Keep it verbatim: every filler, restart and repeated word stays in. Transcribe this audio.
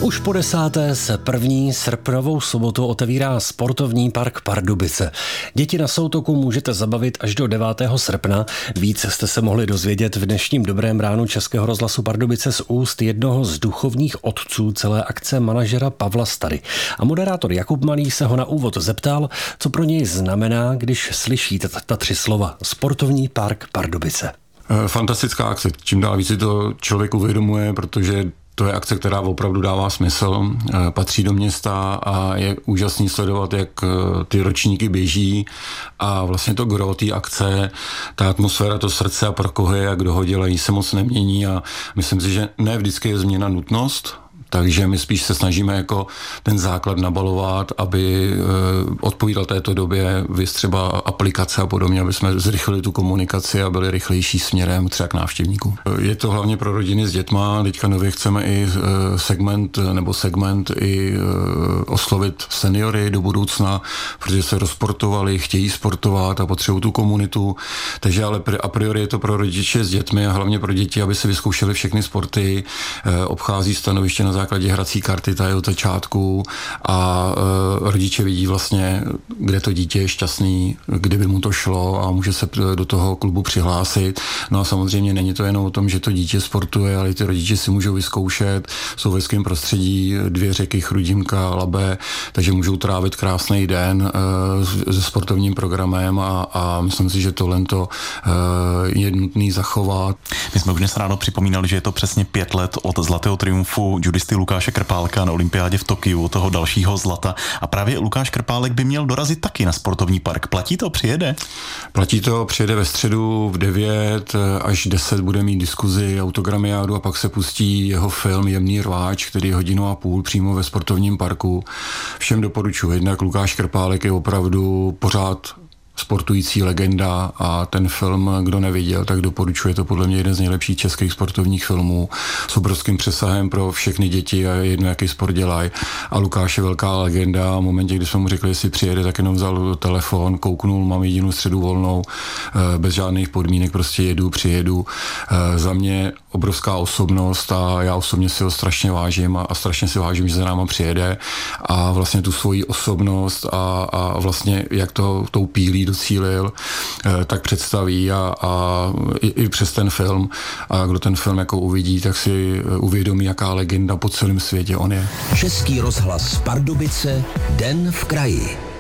Už po desáté se první srpnovou sobotu otevírá sportovní park Pardubice. Děti na soutoku můžete zabavit až do devátého srpna. Víc jste se mohli dozvědět v dnešním Dobrém ránu Českého rozhlasu Pardubice z úst jednoho z duchovních otců celé akce, manažera Pavla Stary. A moderátor Jakub Malý se ho na úvod zeptal, co pro něj znamená, když slyšíte ta tři slova Sportovní park Pardubice. Fantastická akce. Čím dál víc si to člověk uvědomuje, protože to je akce, která opravdu dává smysl, patří do města a je úžasný sledovat, jak ty ročníky běží a vlastně to gro té akce, ta atmosféra, to srdce a pro koho je, jak kdo ho dělají, se moc nemění a myslím si, že ne vždycky je změna nutnost, takže my spíš se snažíme jako ten základ nabalovat, aby odpovídal této době, vys třeba aplikace a podobně, aby jsme zrychlili tu komunikaci a byli rychlejší směrem třeba k návštěvníkům. Je to hlavně pro rodiny s dětma, teďka nově chceme i segment nebo segment i oslovit seniory do budoucna, protože se rozportovali, chtějí sportovat a potřebují tu komunitu, takže ale a priori je to pro rodiče s dětmi a hlavně pro děti, aby si vyzkoušeli všechny sporty, obchází stanoviště na základě hrací karty tady od začátku a e, rodiče vidí vlastně, kde to dítě je šťastný, kdyby mu to šlo a může se do toho klubu přihlásit. No a samozřejmě není to jenom o tom, že to dítě sportuje, ale ty rodiče si můžou vyzkoušet, jsou v hezkém prostředí, dvě řeky, Chrudimka, Labe, takže můžou trávit krásný den e, se sportovním programem a, a myslím si, že tohle to e, je nutný zachovat. My jsme už dnes ráno připomínali, že je to přesně pět let od zlatého triumfu judisty Lukáše Krpálka na olympiádě v Tokiu, toho dalšího zlata. A právě Lukáš Krpálek by měl dorazit taky na sportovní park. Platí to? Přijede? Platí to, přijede ve středu v devět až deset bude mít diskuzi, autogramiádu a pak se pustí jeho film Jemný rváč, který je hodinu a půl přímo ve sportovním parku. Všem doporučuji. Jednak Lukáš Krpálek je opravdu pořád sportující legenda a ten film, kdo neviděl, tak doporučuje, to podle mě jeden z nejlepších českých sportovních filmů s obrovským přesahem pro všechny děti a jedno, jaký sport dělají. A Lukáš je velká legenda a v momentě, kdy jsme mu řekli, jestli přijede, tak jenom vzal telefon, kouknul, mám jedinou středu volnou, bez žádných podmínek, prostě jedu, přijedu. Za mě obrovská osobnost a já osobně si ho strašně vážím a, a strašně si vážím, že za náma přijede a vlastně tu svoji osobnost a, a vlastně jak to tou pílí docílil, tak představí a, a i, i přes ten film. A kdo ten film jako uvidí, tak si uvědomí, jaká legenda po celém světě on je. Český rozhlas Pardubice, Den v kraji.